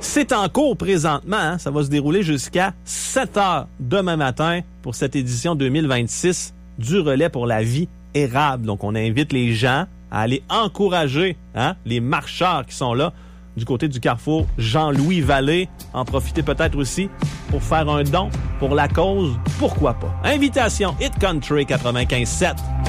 C'est en cours présentement. Hein? Ça va se dérouler jusqu'à 7 heures demain matin pour cette édition 2026 du Relais pour la vie érable. Donc, on invite les gens à aller encourager les marcheurs qui sont là du côté du carrefour Jean-Louis Vallée. En profiter peut-être aussi pour faire un don pour la cause. Pourquoi pas? Invitation Hit Country 95.7.